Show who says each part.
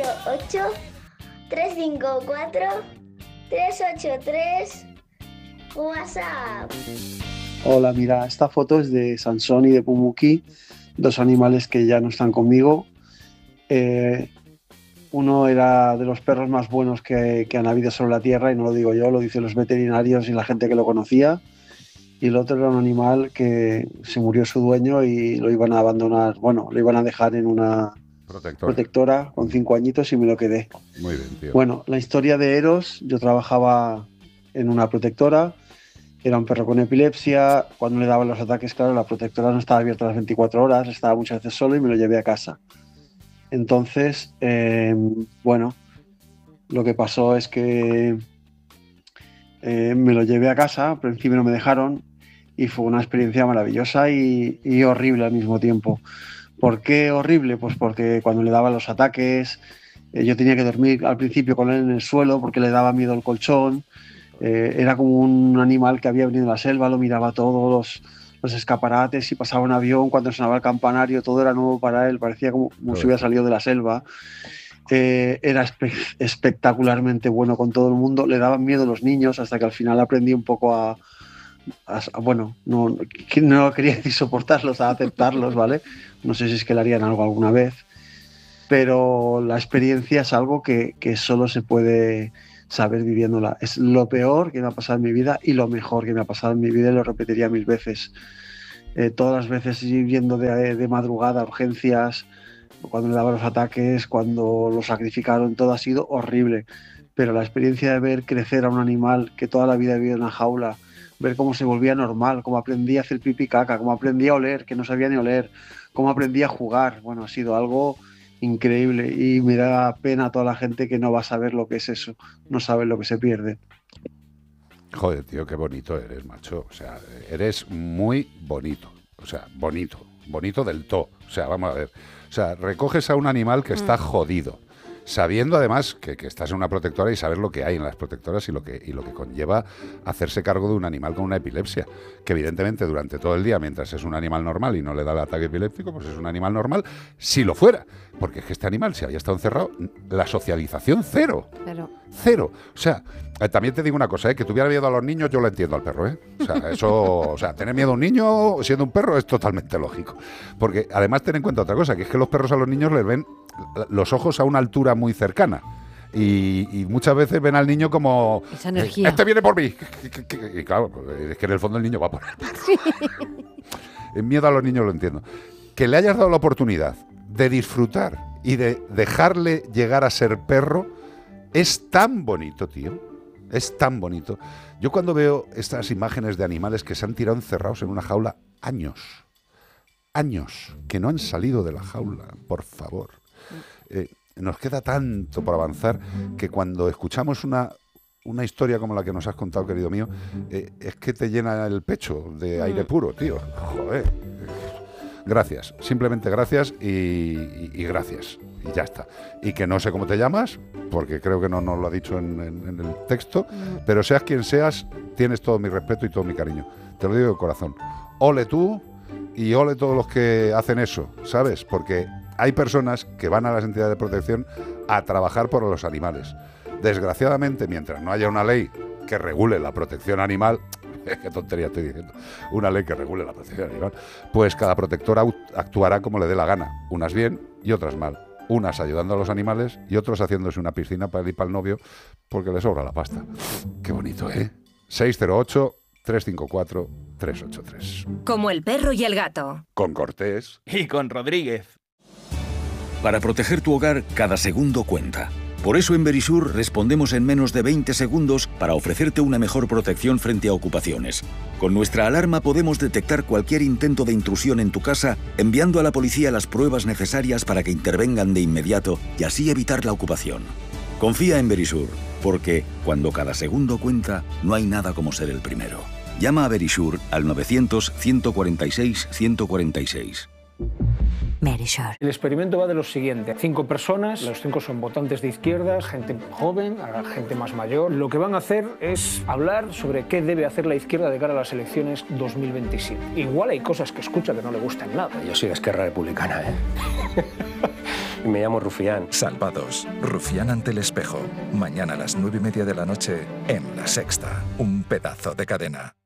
Speaker 1: 608-354-383 WhatsApp.
Speaker 2: Hola, mira, esta foto es de Sansón y de Pumuki, dos animales que ya no están conmigo. Uno era de los perros más buenos que han habido sobre la tierra, y no lo digo yo, lo dicen los veterinarios y la gente que lo conocía. Y el otro era un animal que se murió su dueño y lo iban a abandonar, bueno, lo iban a dejar en una protectora con 5 añitos y me lo quedé.
Speaker 3: Muy bien, tío.
Speaker 2: Bueno, la historia de Eros, yo trabajaba en una protectora, era un perro con epilepsia. Cuando le daban los ataques, claro, la protectora no estaba abierta las 24 horas, estaba muchas veces solo y me lo llevé a casa. Entonces, bueno, lo que pasó es que me lo llevé a casa, al principio no me dejaron y fue una experiencia maravillosa y horrible al mismo tiempo. ¿Por qué horrible? Pues porque cuando le daban los ataques, yo tenía que dormir al principio con él en el suelo porque le daba miedo el colchón. Era como un animal que había venido de la selva, lo miraba todos los escaparates, si pasaba un avión, cuando sonaba el campanario, todo era nuevo para él, parecía como si hubiera salido de la selva. Era espectacularmente bueno con todo el mundo, le daban miedo los niños hasta que al final aprendí un poco bueno, no quería decir soportarlos, a aceptarlos, ¿vale? No sé si es que le harían algo alguna vez, pero la experiencia es algo que solo se puede saber viviéndola. Es lo peor que me ha pasado en mi vida y lo mejor que me ha pasado en mi vida, y lo repetiría 1000 veces. Todas las veces yendo de madrugada a urgencias, cuando le daban los ataques, cuando lo sacrificaron, todo ha sido horrible. Pero la experiencia de ver crecer a un animal que toda la vida ha vivido en una jaula, ver cómo se volvía normal, cómo aprendía a hacer pipí caca, cómo aprendía a oler, que no sabía ni oler, cómo aprendía a jugar, bueno, ha sido algo increíble y me da pena a toda la gente que no va a saber lo que es eso, no sabe lo que se pierde.
Speaker 3: Joder, tío, qué bonito eres, macho. O sea, eres muy bonito. O sea, bonito del todo. O sea, vamos a ver. O sea, recoges a un animal que está jodido, sabiendo además que estás en una protectora y sabes lo que hay en las protectoras y lo que conlleva hacerse cargo de un animal con una epilepsia, que evidentemente durante todo el día, mientras es un animal normal y no le da el ataque epiléptico, pues es un animal normal, si lo fuera, porque es que este animal, si había estado encerrado, la socialización cero. O sea, también te digo una cosa, que tuviera miedo a los niños, yo lo entiendo al perro, O sea, eso, o sea, tener miedo a un niño siendo un perro es totalmente lógico, porque además ten en cuenta otra cosa, que es que los perros a los niños les ven los ojos a una altura muy cercana y muchas veces ven al niño como
Speaker 4: esa energía.
Speaker 3: Este viene por mí, y claro, es que en el fondo el niño va por el perro. Sí. El miedo a los niños lo entiendo. Que le hayas dado la oportunidad de disfrutar y de dejarle llegar a ser perro es tan bonito, tío, es tan bonito. Yo cuando veo estas imágenes de animales que se han tirado encerrados en una jaula años que no han salido de la jaula, por favor. Nos queda tanto por avanzar que cuando escuchamos una historia como la que nos has contado, querido mío, es que te llena el pecho de aire puro, tío. Joder. Gracias, simplemente gracias y gracias. Y ya está. Y que no sé cómo te llamas, porque creo que no nos lo ha dicho en el texto, pero seas quien seas, tienes todo mi respeto y todo mi cariño. Te lo digo de corazón. Ole tú y ole todos los que hacen eso, ¿sabes? Porque hay personas que van a las entidades de protección a trabajar por los animales. Desgraciadamente, mientras no haya una ley que regule la protección animal, qué tontería estoy diciendo, una ley que regule la protección animal, pues cada protectora actuará como le dé la gana, unas bien y otras mal. Unas ayudando a los animales y otros haciéndose una piscina para ir para el novio porque le sobra la pasta. Qué bonito, 608-354-383.
Speaker 5: Como el perro y el gato.
Speaker 3: Con Cortés.
Speaker 6: Y con Rodríguez.
Speaker 7: Para proteger tu hogar, cada segundo cuenta. Por eso en Verisur respondemos en menos de 20 segundos para ofrecerte una mejor protección frente a ocupaciones. Con nuestra alarma podemos detectar cualquier intento de intrusión en tu casa, enviando a la policía las pruebas necesarias para que intervengan de inmediato y así evitar la ocupación. Confía en Verisur, porque cuando cada segundo cuenta, no hay nada como ser el primero. Llama a Verisur al 900-146-146.
Speaker 4: Verisur.
Speaker 8: El experimento va de lo siguiente: 5 personas, los 5 son votantes de izquierdas, gente joven, gente más mayor. Lo que van a hacer es hablar sobre qué debe hacer la izquierda de cara a las elecciones 2027. Igual hay cosas que escucha que no le gustan nada.
Speaker 9: Yo soy de Esquerra Republicana,
Speaker 5: y me llamo Rufián.
Speaker 6: Salvados. Rufián ante el espejo. Mañana a las 9:30 de la noche en La Sexta. Un pedazo de cadena.